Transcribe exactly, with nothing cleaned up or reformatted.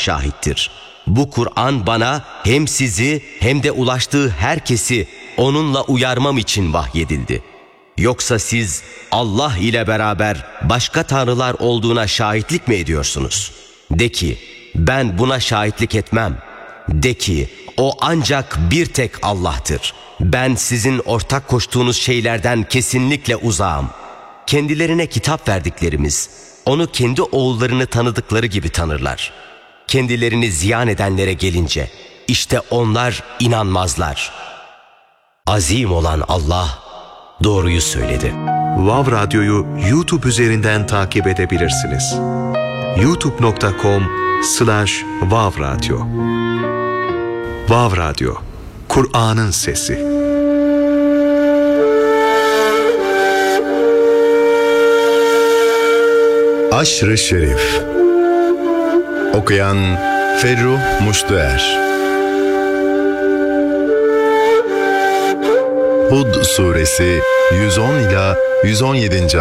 şahittir. Bu Kur'an bana hem sizi hem de ulaştığı herkesi onunla uyarmam için vahyedildi. Yoksa siz Allah ile beraber başka tanrılar olduğuna şahitlik mi ediyorsunuz? De ki, ben buna şahitlik etmem. De ki, o ancak bir tek Allah'tır. Ben sizin ortak koştuğunuz şeylerden kesinlikle uzağım. Kendilerine kitap verdiklerimiz, onu kendi oğullarını tanıdıkları gibi tanırlar. Kendilerini ziyan edenlere gelince, işte onlar inanmazlar. Azim olan Allah doğruyu söyledi. Vav Radyo'yu YouTube üzerinden takip edebilirsiniz. youtube nokta com slash vav radyo. Vav Radyo, Kur'an'ın sesi. Aşr-ı Şerif. Okuyan Ferruh Muştuer. Hud Suresi yüz on ila yüz on yedinci